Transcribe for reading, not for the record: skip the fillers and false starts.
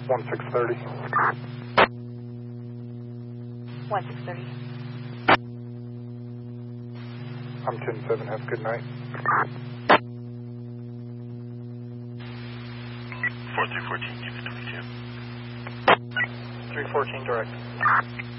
1630. 1630. I'm 10-7. Have a good night. 4314, give me 22. 314 direct.